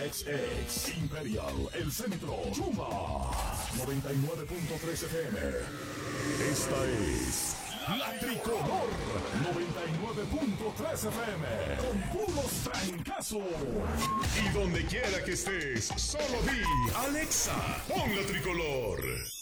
XX Imperial, El Centro, Chumba, 99.3 FM. Esta es La Tricolor, 99.3 FM, con puros trancazos. Y donde quiera que estés, solo di Alexa, pon La Tricolor.